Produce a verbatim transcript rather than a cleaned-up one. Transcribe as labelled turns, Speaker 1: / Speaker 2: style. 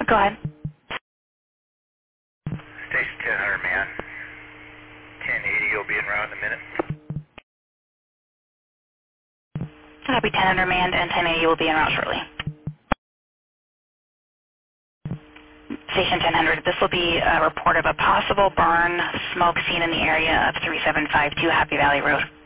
Speaker 1: Go ahead.
Speaker 2: Station ten hundred, man. ten eighty, you'll be en route in a minute.
Speaker 1: Copy ten hundred manned and ten eighty will be en route shortly. Station ten hundred, this will be a report of a possible burn smoke seen in the area of three seven five two Happy Valley Road.